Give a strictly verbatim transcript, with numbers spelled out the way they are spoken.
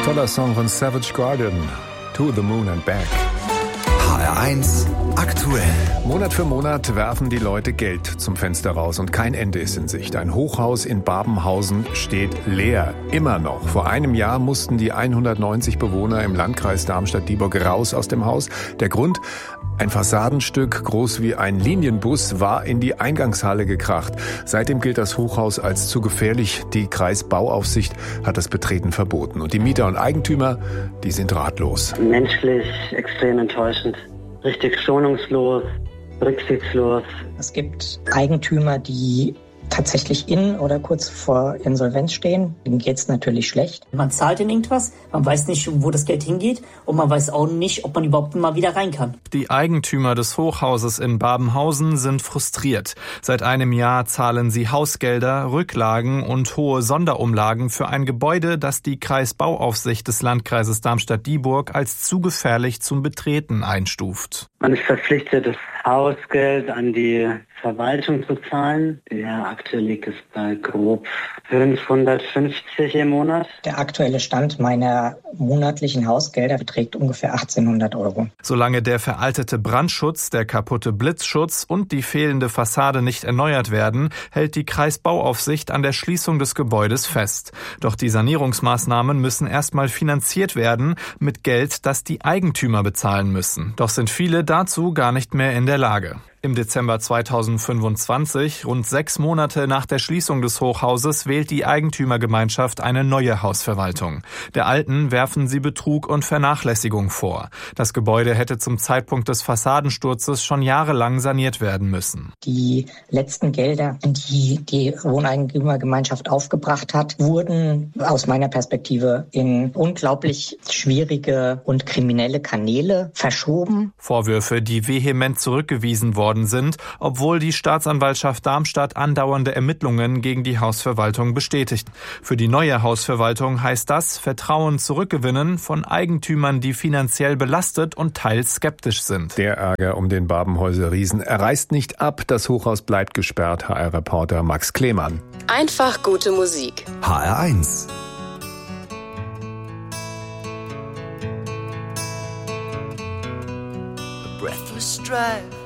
Toller Song von Savage Garden, To the Moon and Back. H R eins aktuell. Monat für Monat werfen die Leute Geld zum Fenster raus und kein Ende ist in Sicht. Ein Hochhaus in Babenhausen steht leer, immer noch. Vor einem Jahr mussten die hundertneunzig Bewohner im Landkreis Darmstadt-Dieburg raus aus dem Haus. Der Grund? Ein Fassadenstück, groß wie ein Linienbus, war in die Eingangshalle gekracht. Seitdem gilt das Hochhaus als zu gefährlich. Die Kreisbauaufsicht hat das Betreten verboten. Und die Mieter und Eigentümer, die sind ratlos. Menschlich extrem enttäuschend. Richtig schonungslos, rücksichtslos. Es gibt Eigentümer, die tatsächlich in oder kurz vor Insolvenz stehen. Denen geht es natürlich schlecht. Man zahlt in irgendwas, man weiß nicht, wo das Geld hingeht und man weiß auch nicht, ob man überhaupt mal wieder rein kann. Die Eigentümer des Hochhauses in Babenhausen sind frustriert. Seit einem Jahr zahlen sie Hausgelder, Rücklagen und hohe Sonderumlagen für ein Gebäude, das die Kreisbauaufsicht des Landkreises Darmstadt-Dieburg als zu gefährlich zum Betreten einstuft. Man ist verpflichtet, das Hausgeld an die Verwaltung zu zahlen. Der aktuell liegt es bei grob fünfhundertfünfzig im Monat. Der aktuelle Stand meiner monatlichen Hausgelder beträgt ungefähr achtzehnhundert Euro. Solange der veraltete Brandschutz, der kaputte Blitzschutz und die fehlende Fassade nicht erneuert werden, hält die Kreisbauaufsicht an der Schließung des Gebäudes fest. Doch die Sanierungsmaßnahmen müssen erstmal finanziert werden mit Geld, das die Eigentümer bezahlen müssen. Doch sind viele dazu gar nicht mehr in der Lage. Im Dezember zweitausendfünfundzwanzig, rund sechs Monate nach der Schließung des Hochhauses, wählt die Eigentümergemeinschaft eine neue Hausverwaltung. Der alten werfen sie Betrug und Vernachlässigung vor. Das Gebäude hätte zum Zeitpunkt des Fassadensturzes schon jahrelang saniert werden müssen. Die letzten Gelder, die die Wohneigentümergemeinschaft aufgebracht hat, wurden aus meiner Perspektive in unglaublich schwierige und kriminelle Kanäle verschoben. Vorwürfe, die vehement zurückgewiesen worden sind, obwohl die Staatsanwaltschaft Darmstadt andauernde Ermittlungen gegen die Hausverwaltung bestätigt. Für die neue Hausverwaltung heißt das Vertrauen zurückgewinnen von Eigentümern, die finanziell belastet und teils skeptisch sind. Der Ärger um den Babenhäuser Riesen, er reißt nicht ab. Das Hochhaus bleibt gesperrt. H R-Reporter Max Klemann. Einfach gute Musik. H R eins. Breathless drive